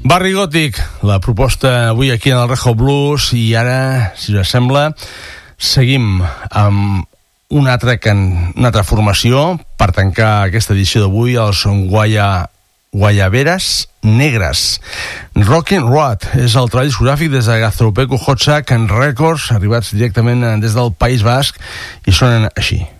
Barri Gòtic, la proposta avui aquí en el Rejo Blues, i ara, si us sembla, seguim amb una altra formació per tancar aquesta edició d'avui, els Guayaberas Negres. Rockin' Rod és el treball discogràfic des de Gaztelupeco Hotsack Records, arribats directament des del País Basc, i sonen així.